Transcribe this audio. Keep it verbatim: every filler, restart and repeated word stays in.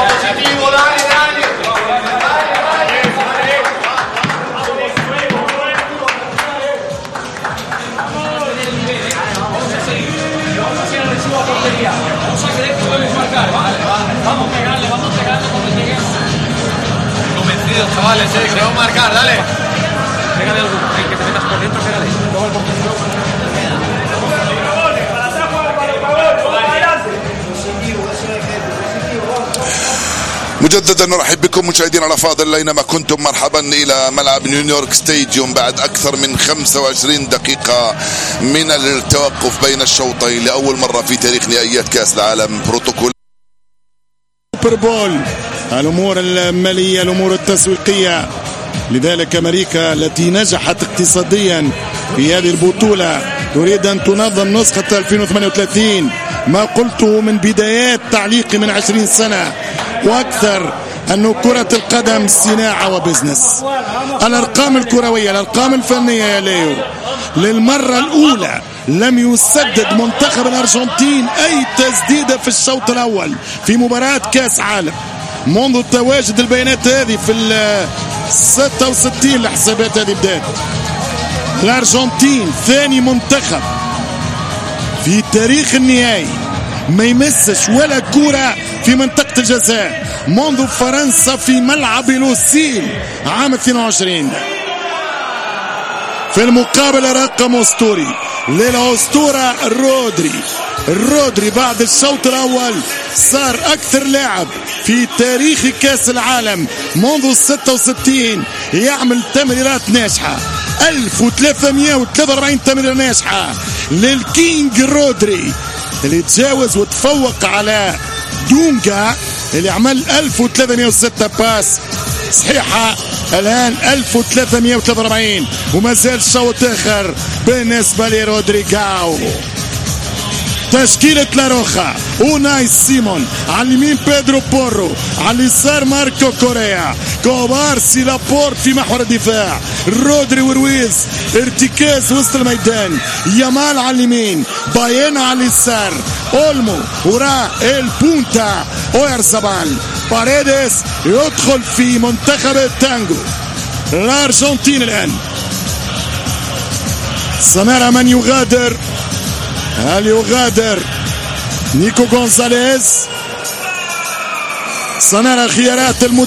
Convencidos, chavales, eh, queremos marcar, dale. Pégale alguno, hay que te metas por dentro, pégale. Luego el portero. مجددا نرحب بكم مشاهدينا الافاضل اينما كنتم. مرحبا الى ملعب نيويورك ستاديوم بعد اكثر من خمسة وعشرين دقيقة من التوقف بين الشوطين لاول مرة في تاريخ نهائيات كاس العالم. بروتوكول سوبر بول، الامور المالية، الامور التسويقية. لذلك امريكا التي نجحت اقتصاديا في هذه البطولة تريد ان تنظم نسخة ألفين وثمانية وثلاثين. ما قلته من بدايات تعليقي من عشرين سنة واكثر انه كرة القدم صناعة وبزنس. الارقام الكروية، الارقام الفنية يا ليو، للمرة الاولى لم يسدد منتخب الارجنتين اي تسديدة في الشوط الاول في مباراة كاس عالم منذ تواجد البيانات هذه في ال ستة وستين الحسابات هذه بدات. الارجنتين ثاني منتخب في تاريخ النهائي ما يمسش ولا كرة في منطقة الجزاء منذ فرنسا في ملعب لوسيل عام اثنين وعشرين. في المقابل رقم اسطوري للاسطورة رودري. رودري بعد الشوط الاول صار اكثر لاعب في تاريخ كاس العالم منذ ستة وستين يعمل تمريرات ناجحة، ألف وثلاثمئة وثلاثة وأربعين تمريرة ناجحة للكينج رودري اللي تجاوز وتفوق على دونجا اللي عمل ألف وثلاثمئة وستة باس صحيحة. الآن ألف وثلاثمئة وثلاثة وأربعين وما زال شوط آخر بالنسبة لرودريغاو. تشكيلة لاروخا، اوناي سيمون على اليمين، بيدرو بورو على اليسار، ماركو كوريا، كوبارسي، لابورت في محور الدفاع، رودري ورويز ارتكاز وسط الميدان، يامال على اليمين، باينا على اليسار، اولمو وراء البونتا، اويرزابال، باريديس يدخل في منتخب التانجو. الارجنتين الان سنرى من يغادر. هل يغادر نيكو غونزاليز؟ سنرى خيارات المدرب.